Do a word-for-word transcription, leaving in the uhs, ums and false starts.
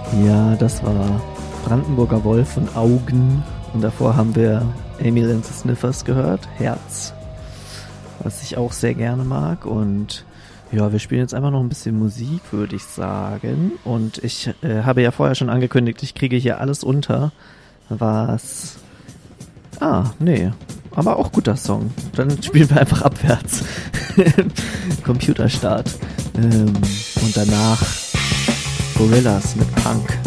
Ja, das war Brandenburger Wolf und Augen. Und davor haben wir Emil and the Sniffers gehört, Herz, was ich auch sehr gerne mag. Und ja, wir spielen jetzt einfach noch ein bisschen Musik, würde ich sagen. Und ich äh, habe ja vorher schon angekündigt, ich kriege hier alles unter, was... Ah, nee, aber auch guter Song. Dann spielen wir einfach abwärts. Computerstart. Ähm, und danach Gorillaz mit Punk.